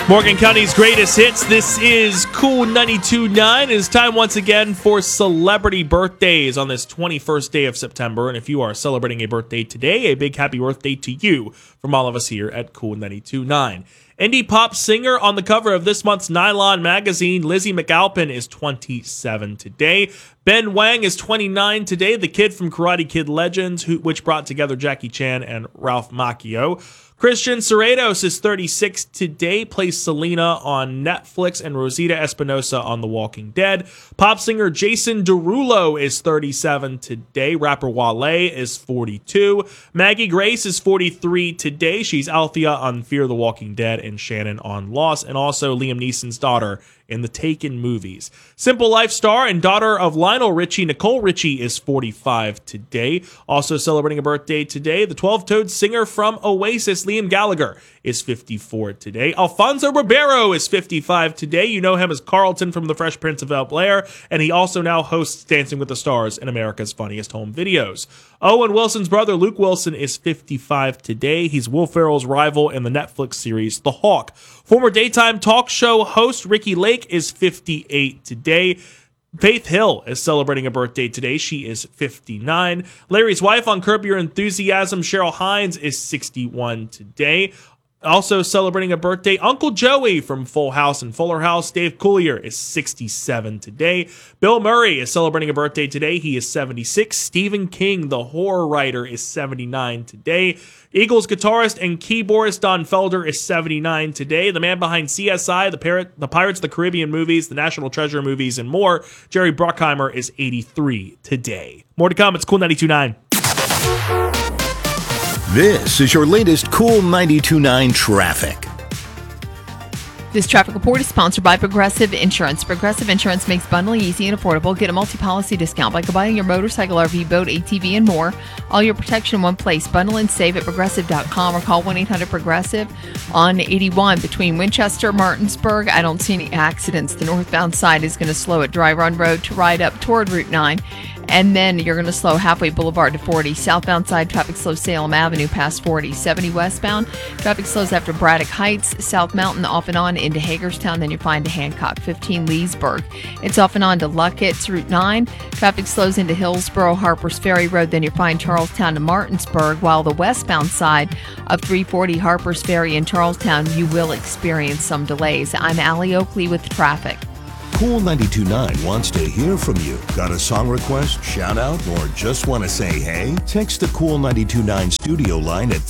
Morgan County's greatest hits. This is Cool 92.9. It's time once again for celebrity birthdays on this 21st day of September. And if you are celebrating a birthday today, a big happy birthday to you from all of us here at Cool 92.9. Indie pop singer on the cover of this month's Nylon magazine, Lizzie McAlpin, is 27 today. Ben Wang is 29 today, the kid from Karate Kid Legends, which brought together Jackie Chan and Ralph Macchio. Christian Serratos is 36 today, plays Selena on Netflix, and Rosita Espinosa on The Walking Dead. Pop singer Jason Derulo is 37 today. Rapper Wale is 42. Maggie Grace is 43 today. She's Althea on Fear the Walking Dead and Shannon on Lost, and also Liam Neeson's daughter in the Taken movies. Simple Life star and daughter of Lionel Richie, Nicole Richie, is 45 today. Also celebrating a birthday today, the 12-toed singer from Oasis, Liam Gallagher, is 54 today. Alfonso Ribeiro is 55 today. You know him as Carlton from The Fresh Prince of Bel-Air, and he also now hosts Dancing with the Stars in America's Funniest Home Videos. Owen Wilson's brother, Luke Wilson, is 55 today. He's Will Ferrell's rival in the Netflix series The Hawk. Former daytime talk show host Ricky Lake is 58 today. Faith Hill is celebrating a birthday today. She is 59. Larry's wife on Curb Your Enthusiasm, Cheryl Hines, is 61 today. Also celebrating a birthday, Uncle Joey from Full House and Fuller House, Dave Coulier, is 67 today. Bill Murray is celebrating a birthday today. He is 76. Stephen King, the horror writer, is 79 today. Eagles guitarist and keyboardist Don Felder is 79 today. The man behind CSI, the Pirates of the Caribbean movies, the National Treasure movies, and more, Jerry Bruckheimer, is 83 today. More to come. It's Cool 92.9. This is your latest Cool 92.9 traffic. This traffic report is sponsored by Progressive Insurance. Progressive Insurance makes bundling easy and affordable. Get a multi-policy discount by combining your motorcycle, RV, boat, ATV, and more. All your protection in one place. Bundle and save at Progressive.com or call 1-800-PROGRESSIVE on 81 between Winchester and Martinsburg. I don't see any accidents. The northbound side is going to slow at Dry Run Road to ride up toward Route 9. And then you're going to slow Halfway Boulevard to 40. Southbound side, traffic slows Salem Avenue past 40. 70 westbound, traffic slows after Braddock Heights. South Mountain off and on into Hagerstown. Then you find to Hancock. 15 Leesburg. It's off and on to Luckett's Route 9. Traffic slows into Hillsborough, Harpers Ferry Road. Then you find Charlestown to Martinsburg. While the westbound side of 340 Harpers Ferry in Charlestown, you will experience some delays. I'm Allie Oakley with the traffic. Cool 92.9 wants to hear from you. Got a song request, shout out, or just want to say hey? Text the Cool 92.9 studio line at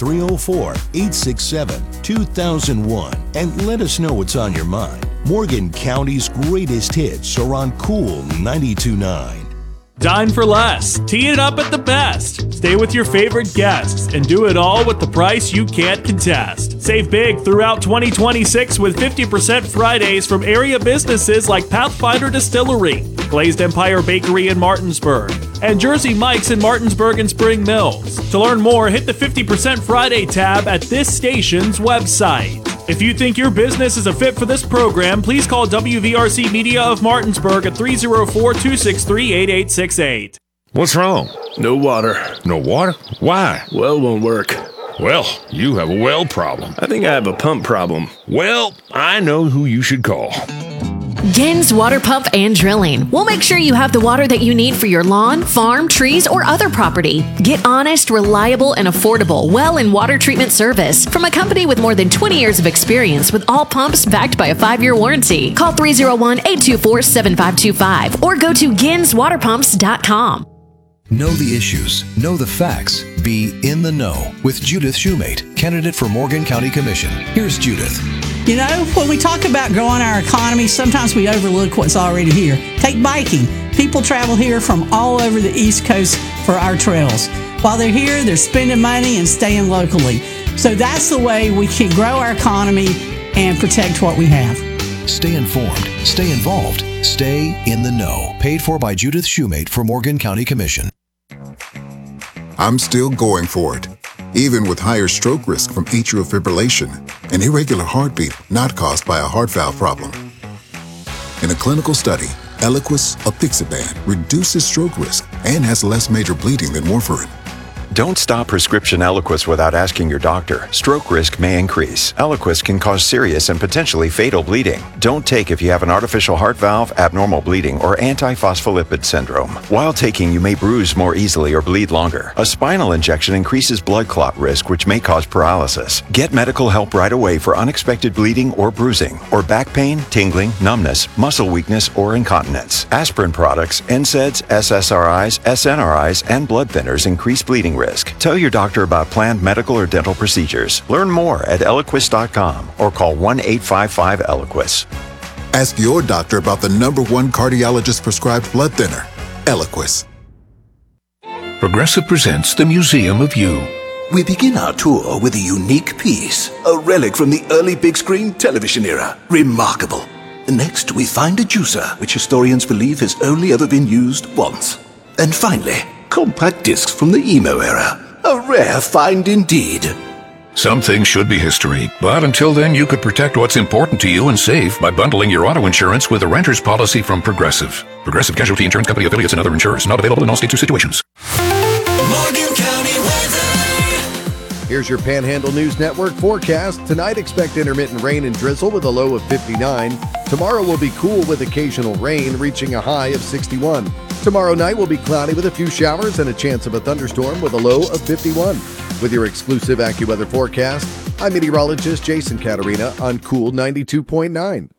304-867-2001 and let us know what's on your mind. Morgan County's greatest hits are on Cool 92.9. Dine for less. Tee it up at the best. Stay with your favorite guests and do it all with the price you can't contest. Save big throughout 2026 with 50% Fridays from area businesses like Pathfinder Distillery, Glazed Empire Bakery in Martinsburg, and Jersey Mike's in Martinsburg and Spring Mills. To learn more, hit the 50% Friday tab at this station's website. If you think your business is a fit for this program, please call WVRC Media of Martinsburg at 304-263-8868. What's wrong? No water. No water? Why? Well won't work. Well, you have a well problem. I think I have a pump problem. Well, I know who you should call. Gens Water Pump and Drilling. We'll make sure you have the water that you need for your lawn, farm, trees, or other property. Get honest, reliable, and affordable well and water treatment service from a company with more than 20 years of experience with all pumps backed by a 5-year warranty. Call 301-824-7525 or go to GensWaterPumps.com. Know the issues, know the facts, be in the know with Judith Shoemate, candidate for Morgan County Commission. Here's Judith. You know, when we talk about growing our economy, sometimes we overlook what's already here. Take biking. People travel here from all over the East Coast for our trails. While they're here, they're spending money and staying locally. So that's the way we can grow our economy and protect what we have. Stay informed, stay involved, stay in the know. Paid for by Judith Shoemate for Morgan County Commission. I'm still going for it, even with higher stroke risk from atrial fibrillation, an irregular heartbeat not caused by a heart valve problem. In a clinical study, Eliquis apixaban reduces stroke risk and has less major bleeding than warfarin. Don't stop prescription Eliquis without asking your doctor. Stroke risk may increase. Eliquis can cause serious and potentially fatal bleeding. Don't take if you have an artificial heart valve, abnormal bleeding, or antiphospholipid syndrome. While taking, you may bruise more easily or bleed longer. A spinal injection increases blood clot risk, which may cause paralysis. Get medical help right away for unexpected bleeding or bruising, or back pain, tingling, numbness, muscle weakness, or incontinence. Aspirin products, NSAIDs, SSRIs, SNRIs, and blood thinners increase bleeding risk. Tell your doctor about planned medical or dental procedures. Learn more at Eliquis.com or call 1-855-ELIQUIS. Ask your doctor about the #1 cardiologist prescribed blood thinner, Eliquis. Progressive presents the Museum of You. We begin our tour with a unique piece, a relic from the early big screen television era. Remarkable. Next, we find a juicer, which historians believe has only ever been used once. And finally, compact discs from the emo era. A rare find indeed. Some things should be history, but until then, you could protect what's important to you and save by bundling your auto insurance with a renter's policy from Progressive. Progressive Casualty Insurance Company affiliates and other insurers. Not available in all states or situations. Morgan County weather. Here's your Panhandle News Network forecast. Tonight, expect intermittent rain and drizzle with a low of 59. Tomorrow will be cool with occasional rain, reaching a high of 61. Tomorrow night will be cloudy with a few showers and a chance of a thunderstorm with a low of 51. With your exclusive AccuWeather forecast, I'm meteorologist Jason Caterina on Cool 92.9.